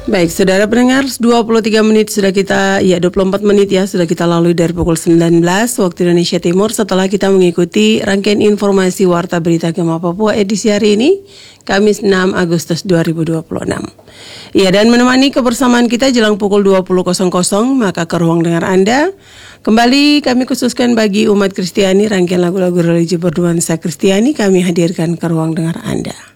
Baik, saudara pendengar, 24 menit sudah kita lalui dari pukul 19 waktu Indonesia Timur setelah kita mengikuti rangkaian informasi Warta Berita Gema Papua edisi hari ini, Kamis 6 Agustus 2026. Ya, dan menemani kebersamaan kita jelang pukul 20.00, maka ke ruang dengar Anda, kembali kami khususkan bagi umat Kristiani rangkaian lagu-lagu religi bernuansa Kristiani kami hadirkan ke ruang dengar Anda.